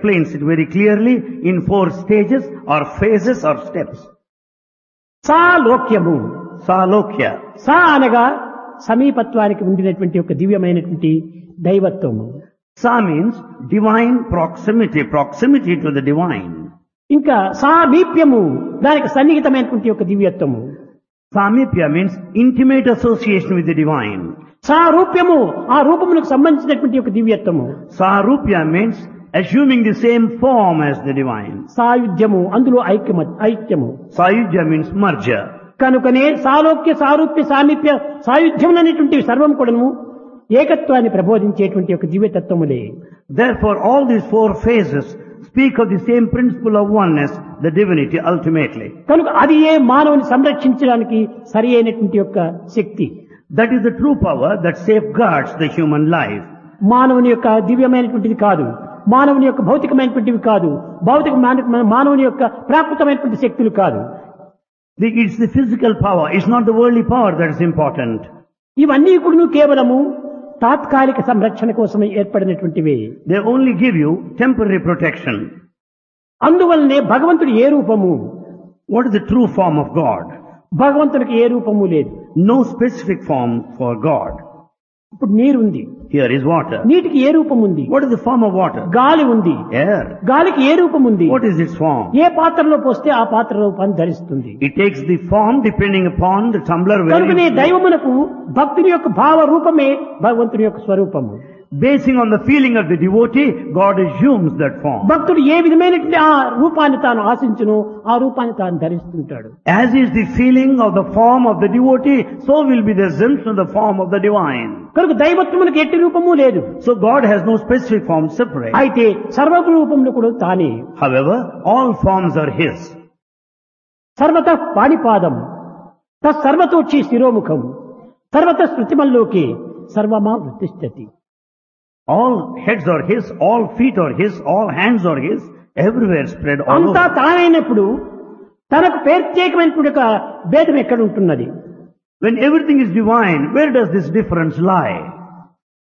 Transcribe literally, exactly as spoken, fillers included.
explains it very clearly in four stages or phases or steps. సాలోక్యము. Salokya. సా అనగా సమీపత్వానికి ఉండినటువంటి ఒక దివ్యమైనటువంటి దైవత్వము. Sa means divine proximity, proximity to the divine. ఇంకా సామీప్యము దానికి సన్నిహితమైనటువంటి ఒక దివ్యత్వము. Samipya means intimate association with the divine. సారూప్యము ఆ రూపములకు సంబంధించినటువంటి ఒక దివ్యత్వము. Sarupya means assuming the same form as the divine. సాయుధ్యము అందులో ఐక్యమ ఐక్యము. Sayujya means merger. కనుకనే సాలోక్య సారూప్య సామీప్య సాయుధ్యం అనేటువంటి సర్వం కూడాను ఏకత్వాన్ని ప్రబోధించేటువంటి ఒక దివ్యతత్వములే. Therefore all these four phases speak of the same principle of oneness, the divinity ultimately. కనుక అది ఏ మానవుని సంరక్షించడానికి సరి అయినటువంటి యొక్క శక్తి. That is the true power that safeguards the human life. మానవుని యొక్క దివ్యమైనటువంటిది కాదు, మానవుని యొక్క భౌతికమైనటువంటివి కాదు, భౌతిక మాన- మానవుని యొక్క ప్రాకృతమైనటువంటి శక్తులు కాదు. The- It's the physical power, it's not the worldly power that is important. ఇవన్నీ కూడా కేవలము తాత్కాలిక సంరక్షణ కోసమే ఏర్పడినటువంటివే. They only give you temporary protection. అందువల్లనే భగవంతుడు ఏ రూపము, What is the true form of God? భగవంతుడికి ఏ రూపము లేదు. No specific form for God. ఇప్పుడు నీరుంది, Here is water. నీటికి ఏ రూపం ఉంది. What is the form of water? గాలి ఉంది, Air. గాలికి ఏ రూపం ఉంది. What is its form? ఏ పాత్రలో పోస్తే ఆ పాత్ర రూపాన్ని ధరిస్తుంది. It takes the form depending upon the tumbler where కనుకనే you- దైవమునకు భక్తుని యొక్క భావ రూపమే భగవంతుని యొక్క స్వరూపము. Basing on the feeling of the devotee, God assumes that form. భక్తుడు ఏ విధమైనటువంటి ఆ రూపాన్ని తాను ఆశించును ఆ రూపాన్ని తాను ధరిస్తుంటాడు. As is the feeling of the form of the devotee, so will be the assumption of the form of the divine. కనుక దైవత్వమునకు ఎట్టి రూపము లేదు. So God has no specific form separate. అయితే సర్వ రూపములు కూడా తానే. However, all forms are His. సర్వత పాణిపాదం తత్సర్వతోచ్చి శిరోముఖం సర్వత శృతిమల్లోకి సర్వమా వృత్తిష్టతి. All heads are His, all feet are His, all hands are His, everywhere spread all అంతా over. తానైనప్పుడు తనకు ప్రత్యేకమైనటువంటి ఒక భేదం ఎక్కడ ఉంటున్నది. When everything is divine, where does this difference lie?